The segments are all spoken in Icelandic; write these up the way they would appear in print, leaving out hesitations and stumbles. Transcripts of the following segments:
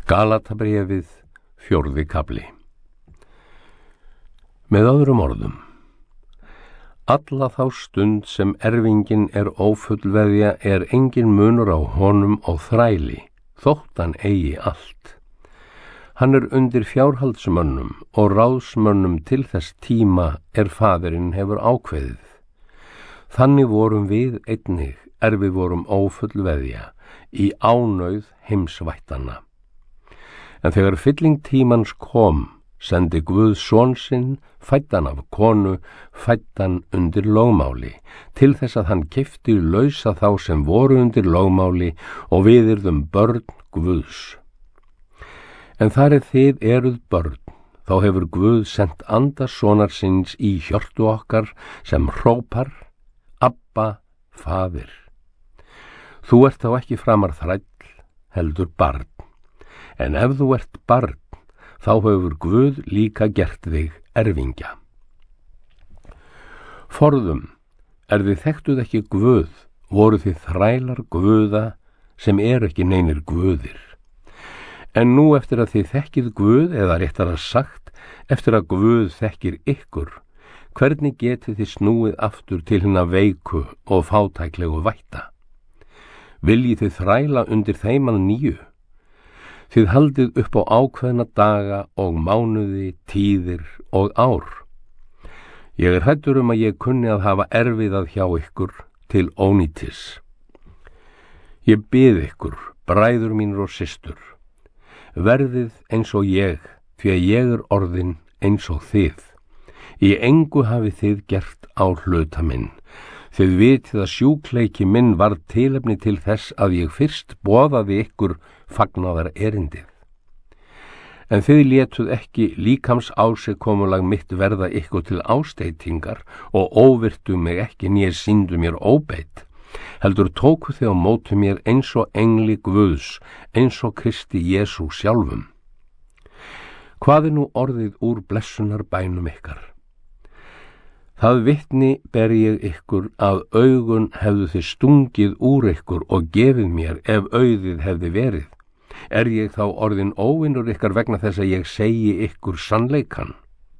Galatabréfið, 4. kafli. Með öðrum orðum, alla þá stund sem erfinginn ófullveðja engin munur á honum og þræli, þótt hann eigi allt. Hann undir fjárhaldsmönnum og ráðsmönnum til þess tíma faðirinn hefur ákveðið. Þannig vorum við einnig við vorum ófullveðja í ánauð heimsvættanna. En þegar fylling tímans kom, sendi Guð son sinn, fæddan af konu, fæddan undir lögmáli, til þess að hann keypti lausa þá sem voru undir lögmáli og við yrðum börn Guðs. En þar þið eruð börn, þá hefur Guð sent anda sonar síns í hjörtu okkar sem hrópar, Abba, Faðir. Þú ert þá ekki framar þræll, heldur barn. En ef þú ert barn, þá hefur Guð líka gert þig erfingja. Forðum, þið þekktuð ekki Guð, voru þið þrælar Guða sem ekki neinir Guðir. En nú eftir að þið þekkið Guð, eða réttara sagt, eftir að Guð þekkir ykkur, hvernig getið þið snúið aftur til hinna veiku og fátæklegu vætta? Viljið þið þræla undir þeim að nýju? Þið haldið upp á ákveðna daga og mánuði, tíðir og ár. Ég hræddur að ég kunni að hafa erfiðað hjá ykkur til ónýtis. Ég bið ykkur, bræður mínir og systur, verðið eins og ég, því að ég orðin eins og þið. Í engu hafið þið gert á hluta minn. Þið vitið að sjúkleiki minn var tilefni til þess að ég fyrst boðaði ykkur fagnaðar erindið. En þið létuð ekki líkams ásigkomulag mitt verða ykkur til ásteytingar og óvirtu mig ekki né sýndu mér óbeit, heldur tóku þið á móti mér eins og engli Guðs, eins og Kristi Jesú sjálfum. Hvað nú orðið úr blessunar bænum ykkar? Það vitni ber ég ykkur að augun hefðu þið stungið úr ykkur og gefið mér ef auðið hefði verið. Ég þá orðin óvinnur ykkar vegna þess að ég segi ykkur sannleikan?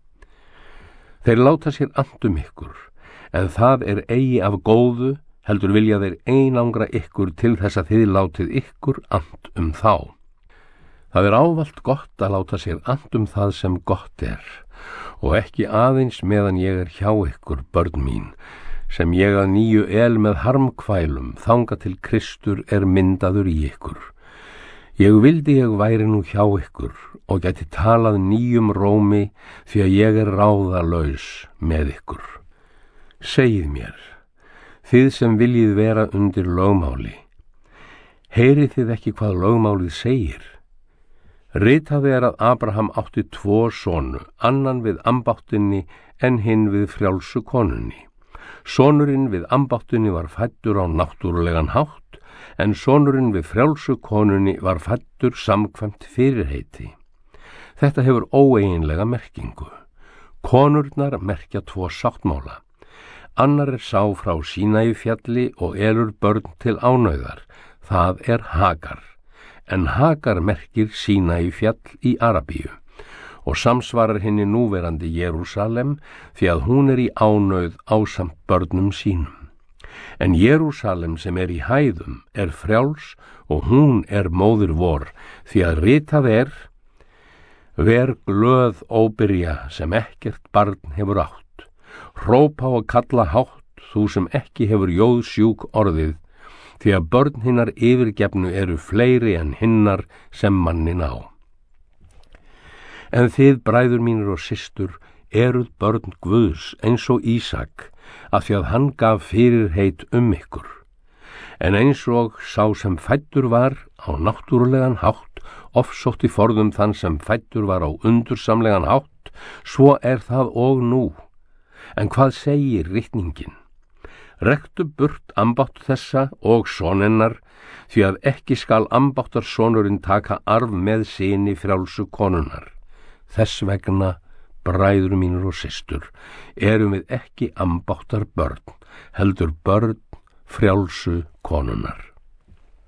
Þeir láta sér andum ykkur, en það eigi af góðu, heldur vilja þeir einangra ykkur til þess að þið látið ykkur and þá. Það ávallt gott að láta sér and það sem gott og ekki aðeins meðan ég hjá ykkur, börn mín, sem ég að nýju með harmkvælum, þanga til Kristur myndaður í ykkur. Ég vildi ég væri nú hjá ykkur og gæti talað nýjum rómi, því að ég ráðalaus með ykkur. Segið mér, þið sem viljið vera undir lögmáli, heyrið þið ekki hvað lögmálið segir? Ritað að Abraham átti 2 sonu, annan við ambáttinni en hinn við frjálsu konunni. Sonurinn við ambáttinni var fæddur á náttúrulegan hátt, en sonurinn við frjálsu konunni var fæddur samkvæmt fyrirheiti. Þetta hefur óeiginlega merkingu. Konurnar merkja 2 sáttmála. Annar sá frá Sínaífjalli og elur börn til ánauðar. Það Hagar. En Hagar merkir Sínaífjall í Arabíu og samsvarar henni núverandi Jerúsalem, því að hún í ánauð ásamt börnum sínum. En Jerúsalem sem í hæðum frjáls og hún móðir vor, því að ritað ver glöð óbyrja sem ekkert barn hefur átt. Hrópa og kalla hátt, þú sem ekki hefur jóðsjúk orðið, því að börn hinnar yfirgefnu fleiri en hinnar sem mannin á. En þið, bræður mínir og systur, eruð börn Guðs eins og Ísak, af því að hann gaf fyrirheit ykkur. En eins og sá sem fæddur var á náttúrulegan hátt, ofsótti forðum þann sem fæddur var á undursamlegan hátt, svo það og nú. En hvað segir ritningin? Rektu burt ambátt þessa og sonennar, því að ekki skal ambáttarsonurinn taka arf með syni frjálsu konunnar. Þess vegna, bræður mínir og systur, erum við ekki ambáttar börn, heldur börn frjálsu konunnar.